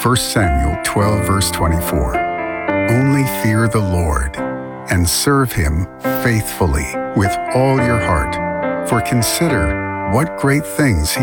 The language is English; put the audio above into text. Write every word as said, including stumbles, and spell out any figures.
First Samuel twelve, verse twenty-four. Only fear the Lord and serve him faithfully with all your heart. For consider what great things he